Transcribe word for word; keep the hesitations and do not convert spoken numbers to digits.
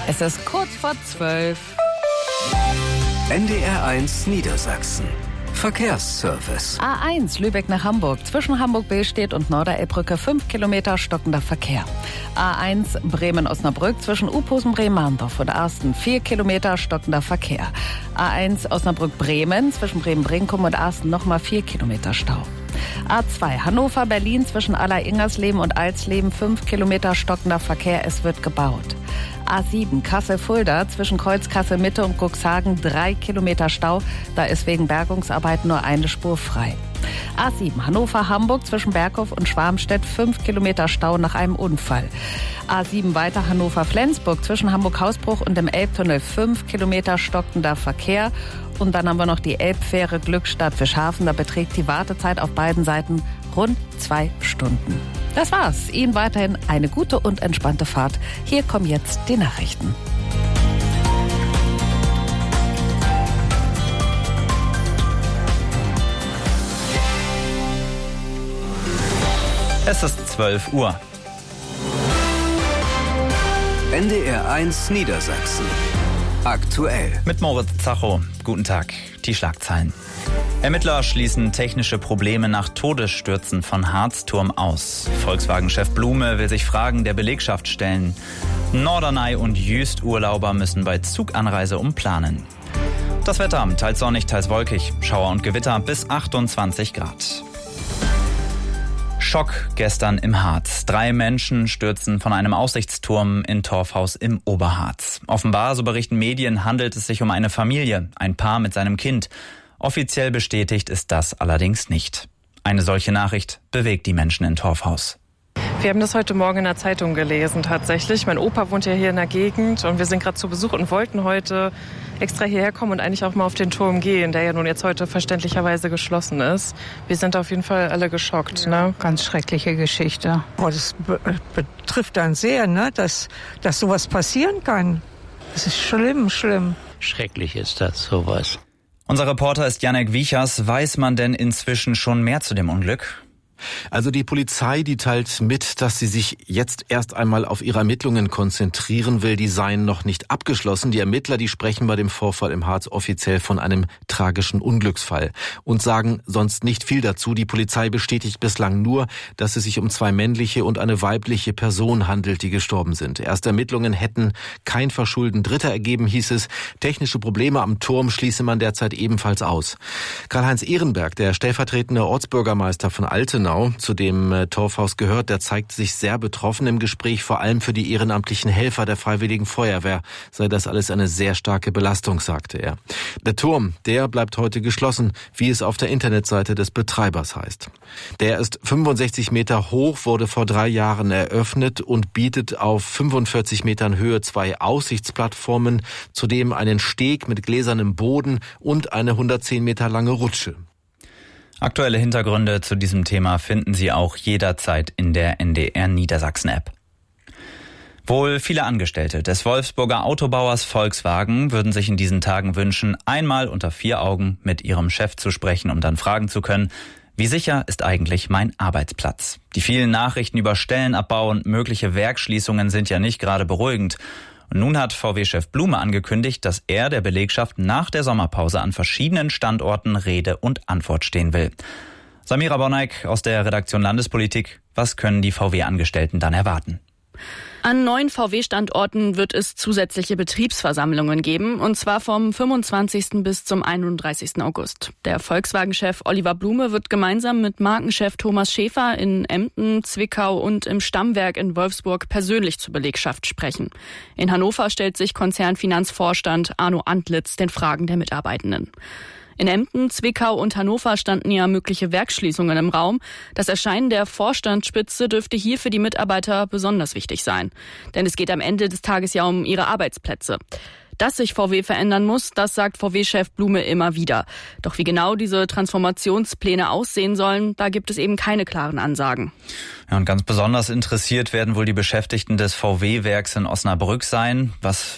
Es ist kurz vor zwölf. N D R eins Niedersachsen. Verkehrsservice. A eins Lübeck nach Hamburg. Zwischen Hamburg-Billstedt und Norderelbbrücke fünf Kilometer stockender Verkehr. A eins Bremen-Osnabrück zwischen Uphusen-Bremerndorf und Arsten vier Kilometer stockender Verkehr. A eins Osnabrück-Bremen zwischen Bremen-Brinkum und Arsten nochmal vier Kilometer Stau. A zwei Hannover-Berlin zwischen Aller-Ingersleben und Alsleben fünf Kilometer stockender Verkehr. Es wird gebaut. A sieben Kassel-Fulda zwischen Kreuz-Kassel-Mitte und Cuxhagen drei Kilometer Stau. Da ist wegen Bergungsarbeiten nur eine Spur frei. A sieben Hannover-Hamburg zwischen Berghof und Schwarmstedt fünf Kilometer Stau nach einem Unfall. A sieben weiter Hannover-Flensburg zwischen Hamburg-Hausbruch und dem Elbtunnel fünf Kilometer stockender Verkehr. Und dann haben wir noch die Elbfähre Glückstadt-Fischhafen. Da beträgt die Wartezeit auf beiden Seiten rund zwei Stunden. Das war's. Ihnen weiterhin eine gute und entspannte Fahrt. Hier kommen jetzt die Nachrichten. Es ist zwölf Uhr. N D R eins Niedersachsen. Aktuell. Mit Moritz Zacho. Guten Tag. Die Schlagzeilen. Ermittler schließen technische Probleme nach Todesstürzen von Harzturm aus. Volkswagen-Chef Blume will sich Fragen der Belegschaft stellen. Norderney und Jüst-Urlauber müssen bei Zuganreise umplanen. Das Wetter, teils sonnig, teils wolkig. Schauer und Gewitter bis achtundzwanzig Grad. Schock gestern im Harz. Drei Menschen stürzen von einem Aussichtsturm in Torfhaus im Oberharz. Offenbar, so berichten Medien, handelt es sich um eine Familie, ein Paar mit seinem Kind. Offiziell bestätigt ist das allerdings nicht. Eine solche Nachricht bewegt die Menschen in Torfhaus. Wir haben das heute Morgen in der Zeitung gelesen tatsächlich. Mein Opa wohnt ja hier in der Gegend und wir sind gerade zu Besuch und wollten heute extra hierher kommen und eigentlich auch mal auf den Turm gehen, der ja nun jetzt heute verständlicherweise geschlossen ist. Wir sind auf jeden Fall alle geschockt. Ja, ne? Ganz schreckliche Geschichte. Oh, das be- betrifft dann sehr, ne? dass, dass sowas passieren kann. Das ist schlimm, schlimm. Schrecklich ist das, sowas. Unser Reporter ist Janek Wiechers. Weiß man denn inzwischen schon mehr zu dem Unglück? Also die Polizei, die teilt mit, dass sie sich jetzt erst einmal auf ihre Ermittlungen konzentrieren will. Die seien noch nicht abgeschlossen. Die Ermittler, die sprechen bei dem Vorfall im Harz offiziell von einem tragischen Unglücksfall und sagen sonst nicht viel dazu. Die Polizei bestätigt bislang nur, dass es sich um zwei männliche und eine weibliche Person handelt, die gestorben sind. Erste Ermittlungen hätten kein Verschulden Dritter ergeben, hieß es. Technische Probleme am Turm schließe man derzeit ebenfalls aus. Karl-Heinz Ehrenberg, der stellvertretende Ortsbürgermeister von Altenau, zu dem äh, Torfhaus gehört, der zeigt sich sehr betroffen im Gespräch, vor allem für die ehrenamtlichen Helfer der Freiwilligen Feuerwehr. Sei das alles eine sehr starke Belastung, sagte er. Der Turm, der bleibt heute geschlossen, wie es auf der Internetseite des Betreibers heißt. Der ist fünfundsechzig Meter hoch, wurde vor drei Jahren eröffnet und bietet auf fünfundvierzig Metern Höhe zwei Aussichtsplattformen, zudem einen Steg mit gläsernem Boden und eine hundertzehn Meter lange Rutsche. Aktuelle Hintergründe zu diesem Thema finden Sie auch jederzeit in der N D R Niedersachsen-App. Wohl viele Angestellte des Wolfsburger Autobauers Volkswagen würden sich in diesen Tagen wünschen, einmal unter vier Augen mit ihrem Chef zu sprechen, um dann fragen zu können, wie sicher ist eigentlich mein Arbeitsplatz? Die vielen Nachrichten über Stellenabbau und mögliche Werksschließungen sind ja nicht gerade beruhigend. Und nun hat V W-Chef Blume angekündigt, dass er der Belegschaft nach der Sommerpause an verschiedenen Standorten Rede und Antwort stehen will. Samira Bonneik aus der Redaktion Landespolitik. Was können die V W-Angestellten dann erwarten? An neun V W-Standorten wird es zusätzliche Betriebsversammlungen geben, und zwar vom fünfundzwanzigsten bis zum einunddreißigsten August. Der Volkswagen-Chef Oliver Blume wird gemeinsam mit Markenchef Thomas Schäfer in Emden, Zwickau und im Stammwerk in Wolfsburg persönlich zur Belegschaft sprechen. In Hannover stellt sich Konzernfinanzvorstand Arno Antlitz den Fragen der Mitarbeitenden. In Emden, Zwickau und Hannover standen ja mögliche Werksschließungen im Raum. Das Erscheinen der Vorstandsspitze dürfte hier für die Mitarbeiter besonders wichtig sein. Denn es geht am Ende des Tages ja um ihre Arbeitsplätze. Dass sich V W verändern muss, das sagt V W-Chef Blume immer wieder. Doch wie genau diese Transformationspläne aussehen sollen, da gibt es eben keine klaren Ansagen. Ja, und ganz besonders interessiert werden wohl die Beschäftigten des V W-Werks in Osnabrück sein. Was